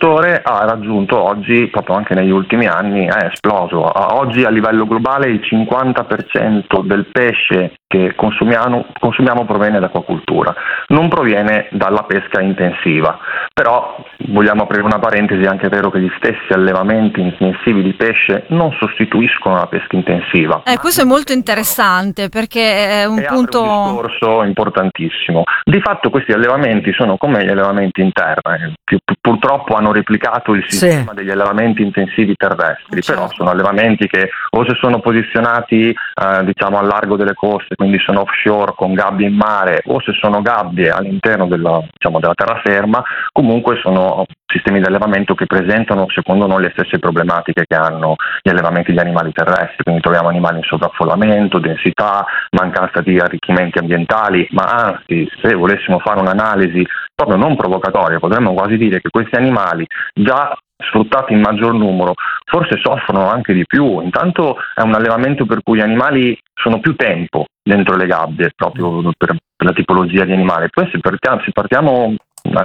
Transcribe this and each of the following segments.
settore ha raggiunto oggi, proprio anche negli ultimi anni, è esploso. Oggi a livello globale il 50% del pesce che consumiamo proviene dall'acquacoltura, non proviene dalla pesca intensiva. Però vogliamo aprire una parentesi, è anche vero che gli stessi allevamenti intensivi di pesce non sostituiscono la pesca intensiva. Questo è molto interessante perché è un punto... Apre un discorso importantissimo. Di fatto questi allevamenti sono come gli allevamenti interni, che purtroppo hanno replicato il sistema degli allevamenti intensivi terrestri, però sono allevamenti che o se sono posizionati diciamo al largo delle coste, quindi sono offshore con gabbie in mare, o se sono gabbie all'interno della terraferma, comunque sono sistemi di allevamento che presentano secondo noi le stesse problematiche che hanno gli allevamenti di animali terrestri, quindi troviamo animali in sovraffollamento, densità, mancanza di arricchimenti ambientali, ma anzi, se volessimo fare un'analisi proprio non provocatoria, potremmo quasi dire che questi animali già sfruttati in maggior numero forse soffrono anche di più. Intanto è un allevamento per cui gli animali sono più tempo dentro le gabbie proprio per la tipologia di animale. Poi se parliamo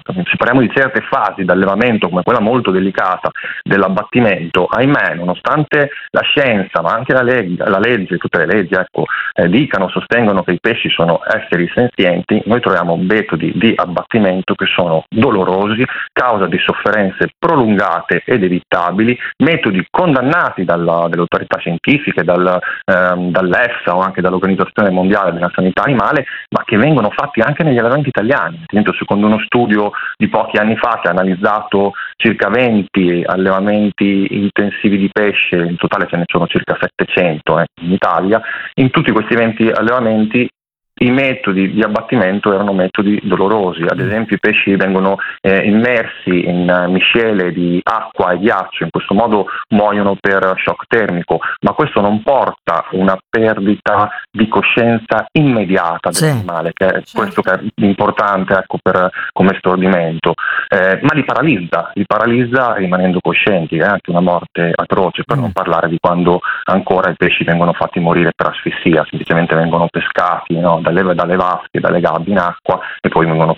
di certe fasi d'allevamento come quella molto delicata dell'abbattimento, ahimè, nonostante la scienza ma anche la legge, tutte le leggi sostengono che i pesci sono esseri senzienti, noi troviamo metodi di abbattimento che sono dolorosi, causa di sofferenze prolungate ed evitabili, metodi condannati dalle autorità scientifiche, dall'EFSA o anche dall'Organizzazione Mondiale della Sanità Animale, ma che vengono fatti anche negli allevamenti italiani. Ad esempio, secondo uno studio di pochi anni fa che ha analizzato circa 20 allevamenti intensivi di pesce, in totale ce ne sono circa 700 in Italia, in tutti questi 20 allevamenti i metodi di abbattimento erano metodi dolorosi. Ad esempio i pesci vengono immersi in miscele di acqua e ghiaccio, in questo modo muoiono per shock termico, ma questo non porta una perdita di coscienza immediata dell'animale, che è questo che è importante come stordimento, ma li paralizza rimanendo coscienti, è anche una morte atroce, per non parlare di quando ancora i pesci vengono fatti morire per asfissia, semplicemente vengono pescati dalle vasche, dalle gabbie in acqua e poi vengono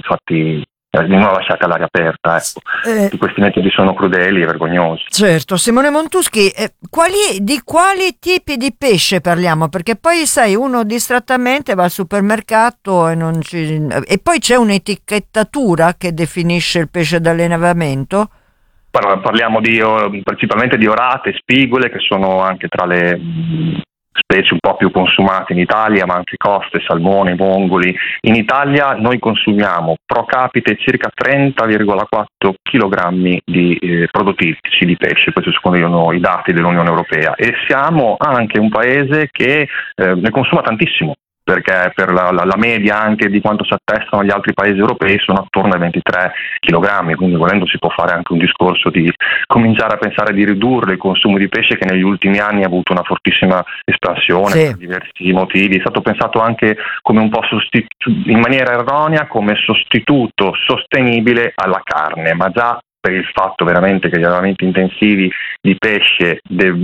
lasciati all'aria aperta. Questi metodi sono crudeli e vergognosi. Certo. Simone Montuschi, di quali tipi di pesce parliamo? Perché poi sai, uno distrattamente va al supermercato e poi c'è un'etichettatura che definisce il pesce d'allevamento? Parliamo principalmente di orate, spigole, che sono anche tra le specie un po' più consumate in Italia, ma anche coste, salmone, vongoli. In Italia noi consumiamo pro capite circa 30,4 kg di prodotti ittici di pesce, questo secondo i dati dell'Unione Europea, e siamo anche un paese che ne consuma tantissimo, perché per la media anche di quanto si attestano gli altri paesi europei sono attorno ai 23 kg, quindi volendo si può fare anche un discorso di cominciare a pensare di ridurre il consumo di pesce, che negli ultimi anni ha avuto una fortissima espansione per diversi motivi. È stato pensato anche come un po' in maniera erronea come sostituto sostenibile alla carne, ma già per il fatto veramente che gli allevamenti intensivi di pesce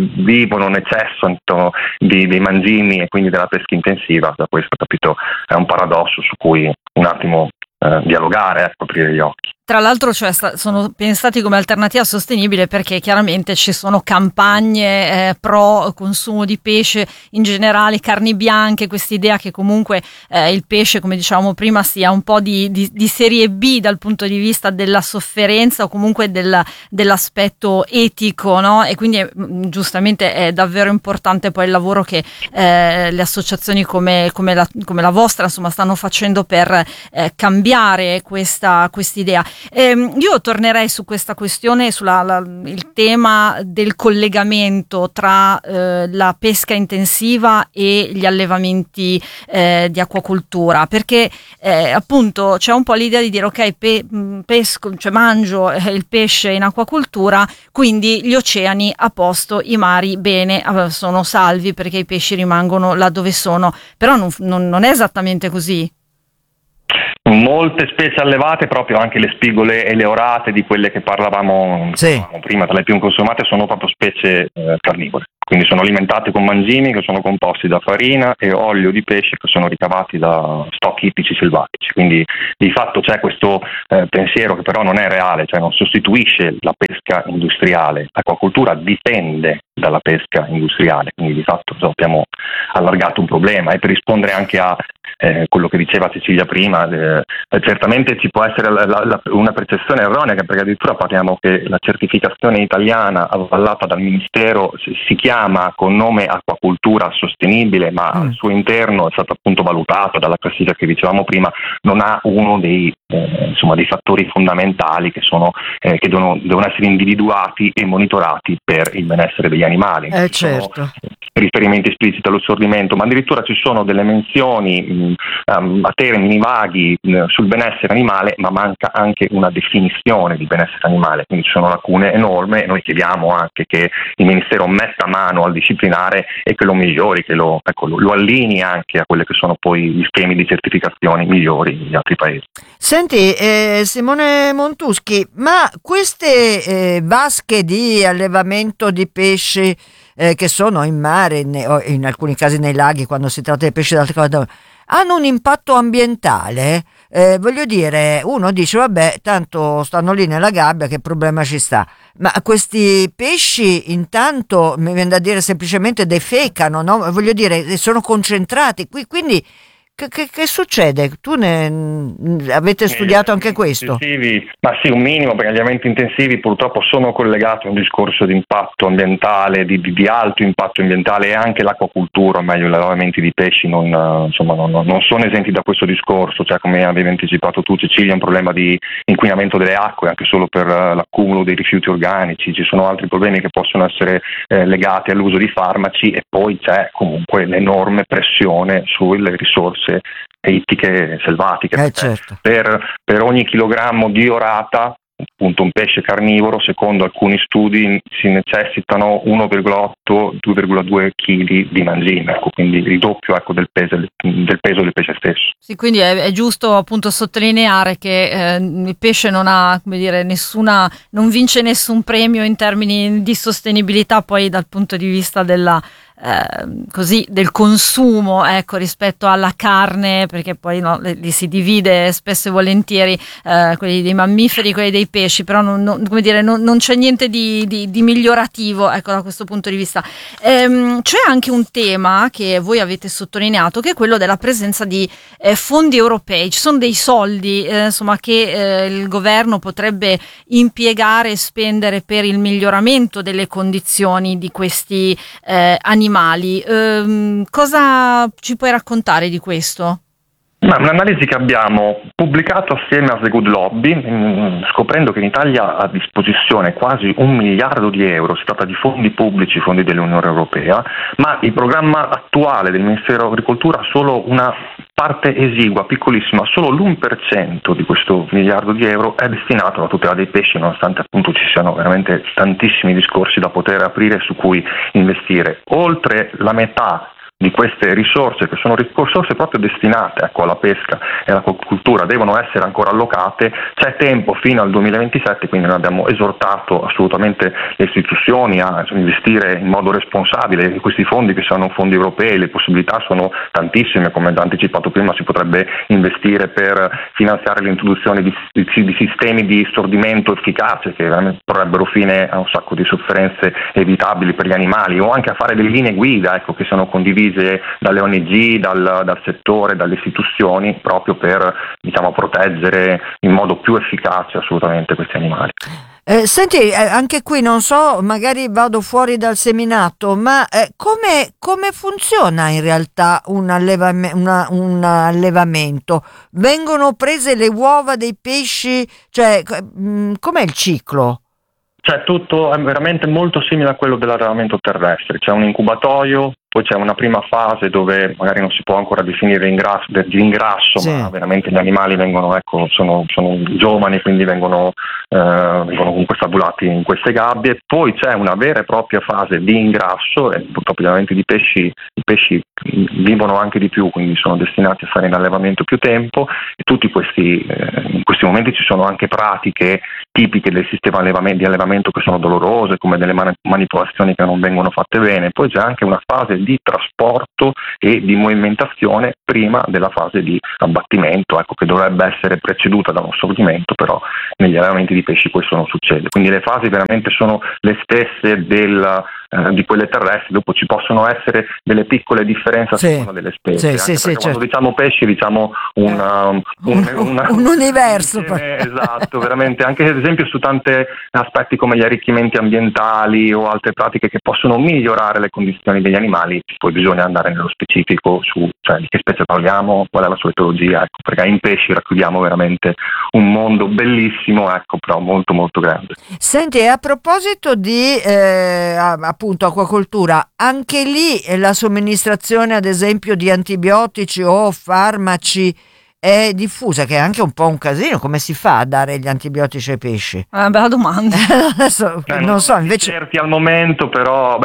necessitano dei mangimi e quindi della pesca intensiva. Da questo, capito, è un paradosso su cui un attimo dialogare, aprire gli occhi. Tra l'altro sono pensati come alternativa sostenibile perché chiaramente ci sono campagne pro consumo di pesce in generale, carni bianche, quest'idea che comunque il pesce, come dicevamo prima, sia un po' di serie B dal punto di vista della sofferenza o comunque dell'aspetto etico, no? E quindi giustamente è davvero importante poi il lavoro che le associazioni come la vostra insomma stanno facendo per cambiare quest'idea. Io tornerei su questa questione, il tema del collegamento tra la pesca intensiva e gli allevamenti di acquacoltura, perché appunto c'è un po' l'idea di dire ok, pesco, cioè mangio il pesce in acquacoltura, quindi gli oceani a posto, i mari bene, sono salvi perché i pesci rimangono là dove sono, però non è esattamente così. Molte specie allevate, proprio anche le spigole e le orate di quelle che parlavamo prima, tra le più consumate, sono proprio specie carnivore. quindi sono alimentati con mangimi che sono composti da farina e olio di pesce che sono ricavati da stock ittici selvatici, quindi di fatto c'è questo pensiero che però non è reale, cioè non sostituisce la pesca industriale, l'acquacoltura dipende dalla pesca industriale, quindi di fatto abbiamo allargato un problema. E per rispondere anche a quello che diceva Cecilia prima, certamente ci può essere una percezione erronea, perché addirittura parliamo che la certificazione italiana avallata dal Ministero si chiama con nome acquacultura sostenibile, ma al suo interno è stata appunto valutata dalla classifica che dicevamo prima, non ha uno dei fattori fondamentali che devono essere individuati e monitorati per il benessere degli animali. Certo. Riferimenti espliciti all'assorbimento, ma addirittura ci sono delle menzioni a termini vaghi sul benessere animale, ma manca anche una definizione di benessere animale, quindi ci sono lacune enormi. Noi chiediamo anche che il Ministero metta mano al disciplinare e che lo migliori, che lo allinei anche a quelle che sono poi gli schemi di certificazione migliori degli altri paesi. Senti, Simone Montuschi, ma queste vasche di allevamento di pesci che sono in mare o in alcuni casi nei laghi, quando si tratta di pesci d'alta qualità, hanno un impatto ambientale? Voglio dire, uno dice vabbè, tanto stanno lì nella gabbia, che problema ci sta? Ma questi pesci intanto, mi viene da dire, semplicemente defecano, no? Voglio dire, sono concentrati qui, quindi che succede? Tu avete studiato anche questo? Ma sì, un minimo, perché gli alimenti intensivi purtroppo sono collegati a un discorso di impatto ambientale, di alto impatto ambientale, e anche l'acquacultura, o meglio gli allevamenti di pesci non sono esenti da questo discorso. Cioè, come avevi anticipato tu, Cecilia, è un problema di inquinamento delle acque anche solo per l'accumulo dei rifiuti organici. Ci sono altri problemi che possono essere legati all'uso di farmaci, e poi c'è comunque l'enorme pressione sulle risorse ittiche selvatiche. Certo. Per ogni chilogrammo di orata, appunto un pesce carnivoro, secondo alcuni studi si necessitano 1,8-2,2 kg di mangime, quindi il doppio del peso del pesce stesso. Sì, quindi è giusto appunto sottolineare che il pesce non ha, come dire, non vince nessun premio in termini di sostenibilità poi dal punto di vista del consumo, ecco, rispetto alla carne, perché poi li si divide spesso e volentieri, quelli dei mammiferi, quelli dei pesci, però non c'è niente di migliorativo, ecco, da questo punto di vista. C'è anche un tema che voi avete sottolineato, che è quello della presenza di fondi europei. Ci sono dei soldi che il governo potrebbe impiegare e spendere per il miglioramento delle condizioni di questi animali. Cosa ci puoi raccontare di questo? Un'analisi che abbiamo pubblicato assieme a The Good Lobby, scoprendo che in Italia ha a disposizione quasi 1 miliardo di euro, si tratta di fondi pubblici, fondi dell'Unione Europea, ma il programma attuale del Ministero dell'Agricoltura ha solo una parte esigua, piccolissima, solo l'1% di questo miliardo di euro è destinato alla tutela dei pesci, nonostante appunto ci siano veramente tantissimi discorsi da poter aprire su cui investire. Oltre la metà di queste risorse, che sono risorse proprio destinate alla pesca e all'acquacoltura, devono essere ancora allocate. C'è tempo fino al 2027, quindi noi abbiamo esortato assolutamente le istituzioni a investire in modo responsabile questi fondi, che sono fondi europei. Le possibilità sono tantissime, come anticipato prima si potrebbe investire per finanziare l'introduzione di sistemi di stordimento efficace, che veramente porrebbero fine a un sacco di sofferenze evitabili per gli animali, o anche a fare delle linee guida, che sono condivise dalle ONG, dal settore, dalle istituzioni, proprio per proteggere in modo più efficace assolutamente questi animali. Senti, anche qui non so, magari vado fuori dal seminato, ma come funziona in realtà un allevamento? Vengono prese le uova dei pesci? Cioè, com'è il ciclo? Tutto è veramente molto simile a quello dell'allevamento terrestre. C'è un incubatorio poi c'è una prima fase dove magari non si può ancora definire di ingrasso, sì, ma veramente gli animali sono giovani, quindi vengono comunque fabulati in queste gabbie. Poi c'è una vera e propria fase di ingrasso, e purtroppo gli allevamenti i pesci vivono anche di più, quindi sono destinati a stare in allevamento più tempo, e tutti in questi momenti ci sono anche pratiche tipiche del sistema di allevamento che sono dolorose, come delle manipolazioni che non vengono fatte bene. Poi c'è anche una fase di trasporto e di movimentazione prima della fase di abbattimento, che dovrebbe essere preceduta da uno stordimento, però negli allevamenti di pesci questo non succede. Quindi le fasi veramente sono le stesse di quelle terrestri. Dopo ci possono essere delle piccole differenze a seconda delle specie, quando diciamo pesci diciamo un universo. Esatto, veramente, anche ad esempio su tanti aspetti come gli arricchimenti ambientali o altre pratiche che possono migliorare le condizioni degli animali. Poi bisogna andare nello specifico su di che specie parliamo, qual è la sua etologia, perché in pesci raccogliamo veramente un mondo bellissimo, però molto molto grande. Senti, a proposito di appunto acquacoltura, anche lì la somministrazione ad esempio di antibiotici o farmaci è diffusa, che è anche un po' un casino. Come si fa a dare gli antibiotici ai pesci? Una bella domanda. Adesso, non so, invece certi al momento, però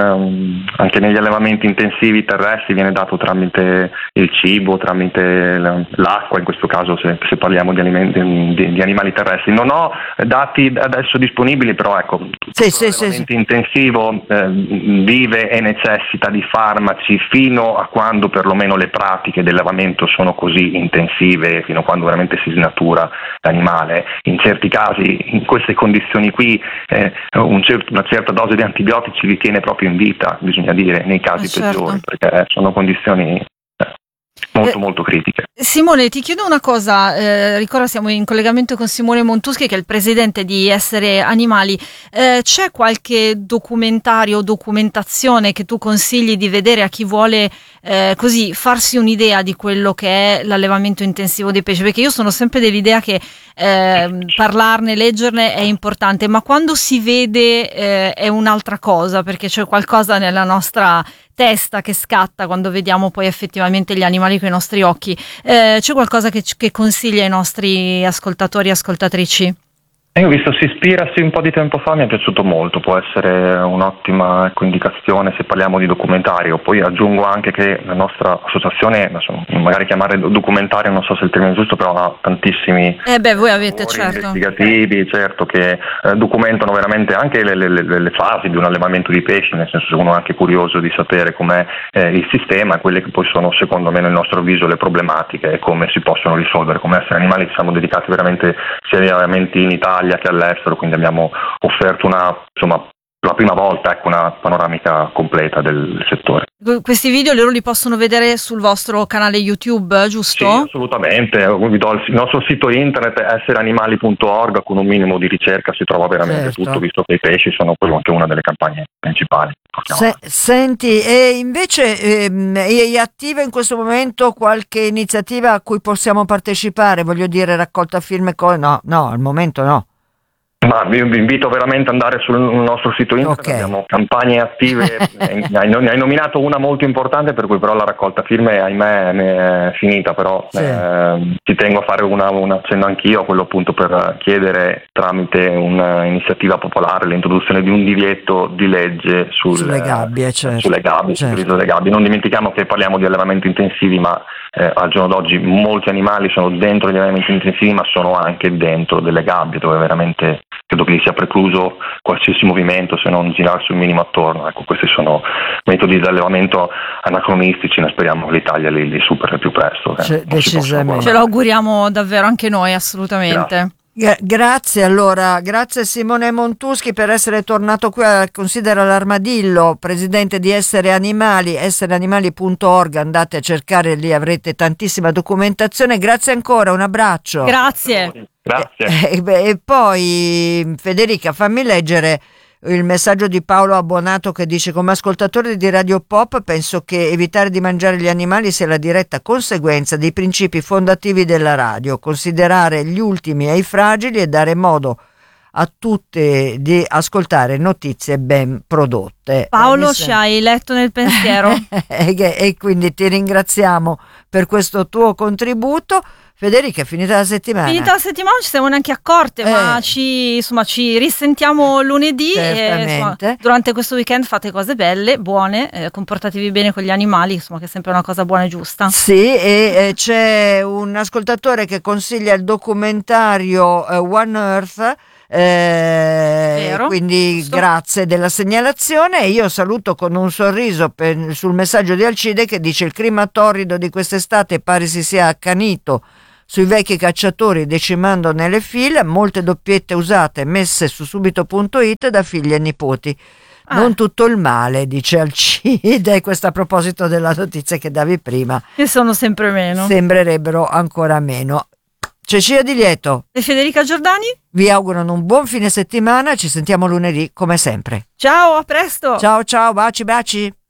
anche negli allevamenti intensivi terrestri viene dato tramite il cibo, tramite l'acqua, in questo caso se parliamo di animali terrestri. Non ho dati adesso disponibili, però l'allevamento intensivo vive e necessita di farmaci fino a quando perlomeno le pratiche di allevamento sono così intensive, fino a quando veramente si snatura l'animale. In certi casi, in queste condizioni qui, una certa dose di antibiotici li tiene proprio in vita, bisogna dire, nei casi peggiori, perché sono condizioni molto critiche. Simone, ti chiedo una cosa, ricorda siamo in collegamento con Simone Montuschi, che è il presidente di Essere Animali. C'è qualche documentario o documentazione che tu consigli di vedere a chi vuole così farsi un'idea di quello che è l'allevamento intensivo dei pesci? Perché io sono sempre dell'idea che parlarne, leggerne è importante, ma quando si vede è un'altra cosa, perché c'è qualcosa nella nostra testa che scatta quando vediamo poi effettivamente gli animali con i nostri occhi. C'è qualcosa che consiglia ai nostri ascoltatori e ascoltatrici? Io ho visto Seaspiracy un po' di tempo fa, mi è piaciuto molto, può essere un'ottima indicazione se parliamo di documentario. Poi aggiungo anche che la nostra associazione, magari chiamare documentario non so se è il termine giusto, però ha tantissimi voi avete investigativi, che documentano veramente anche le fasi di un allevamento di pesci, nel senso, se uno è anche curioso di sapere com'è il sistema, quelle che poi sono secondo me nel nostro avviso le problematiche e come si possono risolvere. Come Essere Animali ci siamo dedicati veramente sia agli allevamenti in Italia che all'estero, quindi abbiamo offerto la prima volta una panoramica completa del settore. Questi video loro li possono vedere sul vostro canale YouTube, giusto? Sì, assolutamente. Vi do il nostro sito internet essereanimali.org, con un minimo di ricerca si trova veramente tutto, visto che i pesci sono anche una delle campagne principali. Senti, e invece è attiva in questo momento qualche iniziativa a cui possiamo partecipare? Voglio dire, raccolta firme? No, al momento no. Ma vi invito veramente ad andare sul nostro sito internet, abbiamo campagne attive, ne hai nominato una molto importante, per cui però la raccolta firme ahimè è finita, però ci tengo a fare un accenno anch'io a quello, appunto, per chiedere tramite un'iniziativa popolare l'introduzione di un divieto di legge sulle gabbie, sull'utilizzo delle gabbie. Non dimentichiamo che parliamo di allevamenti intensivi, ma al giorno d'oggi molti animali sono dentro gli allevamenti intensivi, ma sono anche dentro delle gabbie, dove veramente credo che gli sia precluso qualsiasi movimento, se non girarsi un minimo attorno. Questi sono metodi di allevamento anacronistici, noi speriamo che l'Italia li superi al più presto. Decisamente. Ce lo auguriamo davvero anche noi, assolutamente. Grazie Simone Montuschi per essere tornato qui a Considera l'Armadillo, presidente di Essere Animali, essereanimali.org, andate a cercare, lì avrete tantissima documentazione. Grazie ancora, un abbraccio. Grazie. E poi Federica, fammi leggere il messaggio di Paolo Abbonato, che dice: come ascoltatore di Radio Pop penso che evitare di mangiare gli animali sia la diretta conseguenza dei principi fondativi della radio, considerare gli ultimi e i fragili e dare modo a tutte di ascoltare notizie ben prodotte. Paolo, ci hai letto nel pensiero. E quindi ti ringraziamo per questo tuo contributo. Federica, è finita la settimana. Finita la settimana, non ci siamo neanche accorte, ma ci risentiamo lunedì e durante questo weekend fate cose belle, buone, comportatevi bene con gli animali, insomma, che è sempre una cosa buona e giusta. Sì, e c'è un ascoltatore che consiglia il documentario One Earth. Quindi giusto. Grazie della segnalazione. Io saluto con un sorriso sul messaggio di Alcide che dice: il clima torrido di quest'estate pare si sia accanito sui vecchi cacciatori, decimando nelle file, molte doppiette usate messe su subito.it da figli e nipoti. Non tutto il male, dice Alcide. Questo a proposito della notizia che davi prima, che sono sempre meno, sembrerebbero ancora meno. Cecilia Di Lieto e Federica Giordani vi augurano un buon fine settimana. Ci sentiamo lunedì come sempre. Ciao, a presto. Ciao, baci.